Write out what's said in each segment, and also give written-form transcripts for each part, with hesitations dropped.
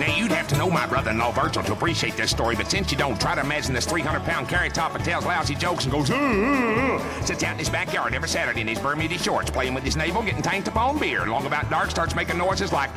Now, you'd have to know my brother-in-law Virgil to appreciate this story, but since you don't, try to imagine this 300-pound carrot top that tells lousy jokes and goes, sits out in his backyard every Saturday in his Bermuda shorts, playing with his navel, getting tanked upon beer. Long about dark, starts making noises like,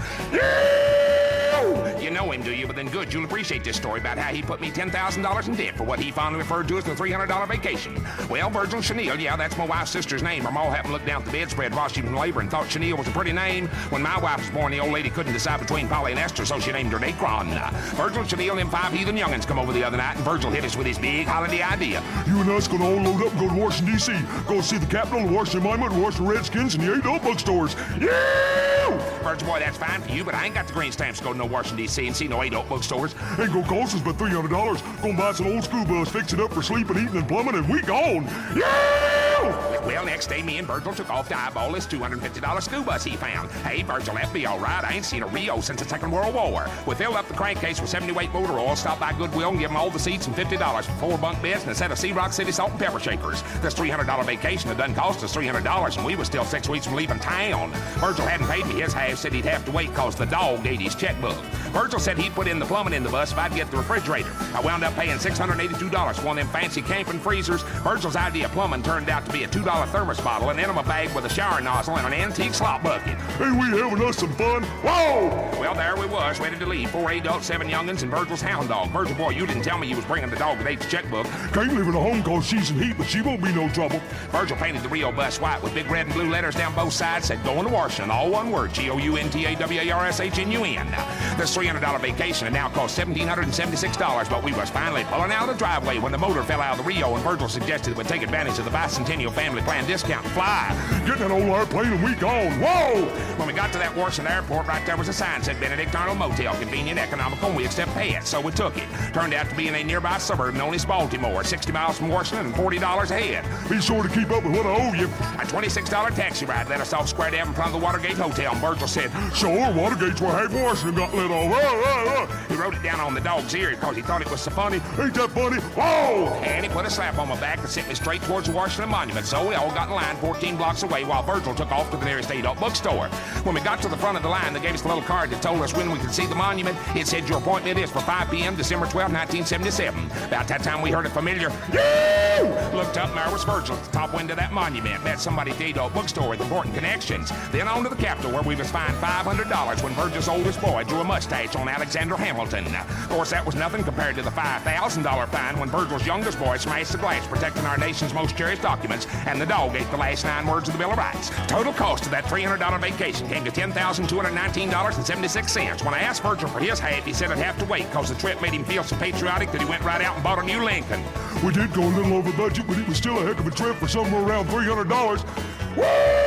you know him, do you? But then good, you'll appreciate this story about how he put me $10,000 in debt for what he fondly referred to as the $300 vacation. Well, Virgil Chenille, yeah, that's my wife's sister's name. Her ma happened to look down at the bedspread while she was in labor and thought Chenille was a pretty name. When my wife was born, the old lady couldn't decide between Polly and Esther, so she named her Dacron. Virgil, Chenille, and them 5 heathen youngins come over the other night, and Virgil hit us with his big holiday idea. You and us gonna all load up and go to Washington, D.C. Go see the Capitol, the Washington Monument, the Washington Redskins, and the 8 bookstores. Yeah! Virgil, boy, that's fine for you, but I ain't got the green stamps to go to no Washington, D.C. and see no 8 bookstores. Ain't gonna cost us but $300. Gonna buy some old school bus, fix it up for sleeping, eating, and plumbing, and we gone. Yeah! Well, next day, me and Virgil took off to eyeball this $250 school bus he found. Hey, Virgil, that'd be all right. I ain't seen a Rio since the Second World War. We filled up the crankcase with 70-weight motor oil, stopped by Goodwill, and give them all the seats and $50 for 4 bunk beds and a set of Sea Rock City salt and pepper shakers. This $300 vacation had done cost us $300, and we was still 6 weeks from leaving town. Virgil hadn't paid me his half, said he'd have to wait cause the dog ate his checkbook. Virgil said he'd put in the plumbing in the bus if I'd get the refrigerator. I wound up paying $682 for one of them fancy camping freezers. Virgil's idea of plumbing turned out to be a $2 thermos bottle, an enema bag with a shower nozzle, and an antique slop bucket. Hey, we having us some fun? Whoa! Well, there we was, ready to leave. 4 adults, 7 youngins, and Virgil's hound dog. Virgil, boy, you didn't tell me you was bringing the dog that ate the checkbook. Can't leave her at home cause she's in heat, but she won't be no trouble. Virgil painted the Rio bus white with big red and blue letters down both sides, said going to Washington, all one word, GOUNTAWARSHNUN. This $300 vacation had now cost $1,776, but we was finally pulling out of the driveway when the motor fell out of the Rio, and Virgil suggested we'd take advantage of the Bicentennial Family Plan discount and fly. Get that old airplane and we gone. Whoa! When we got to that Washington airport, right there was a sign said Benedict Arnold Motel, convenient, economical, and we accept pets, so we took it. Turned out to be in a nearby suburb known as Baltimore, 60 miles from Washington and $40 ahead. Be sure to keep up with what I owe you. A $26 taxi ride led us off Square Ave in front of the Watergate Hotel, and Virgil said, Sure, Watergate's where half Washington got let off. He wrote it down on the dog's ear because he thought it was so funny. Ain't that funny? Whoa! And he put a slap on my back and sent me straight towards the Washington Monument, so we all got in line 14 blocks away while Virgil took off to the nearest adult bookstore. When we got to the front of the line, they gave us a little card that told us when we could see the monument. It said your appointment is for 5 p.m. December 12, 1977. About that time, we heard a familiar, "Yoo!" Looked up, and there was Virgil at the top window of that monument. Met somebody at the adult bookstore with important connections. Then on to the Capitol, where we was fined $500 when Virgil's oldest boy drew a mustache on Alexander Hamilton. Of course, that was nothing compared to the $5,000 fine when Virgil's youngest boy smashed the glass protecting our nation's most cherished documents, and the dog ate the last 9 words of the Bill of Rights. Total cost of that $300 vacation came to $10,219.76. When I asked Virgil for his half, he said it'd have to wait because the trip made him feel so patriotic that he went right out and bought a new Lincoln. We did go a little over budget, but it was still a heck of a trip for somewhere around $300. Woo!